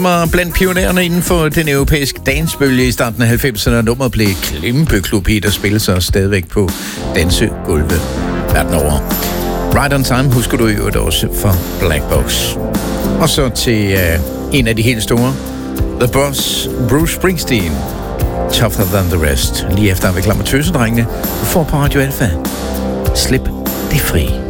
Blandt pionererne inden for den europæiske dansbølge i starten af 90'erne, og nummeret blev Klimpeklub, der spiller sig stadigvæk på dansegulve verden over. Right on Time husker du jo også fra Black Box. Og så til en af de helt store, The Boss, Bruce Springsteen, Tougher Than The Rest. Lige efter vi klammer tøsedrengene, du får på Radio Alpha. Slip det fri.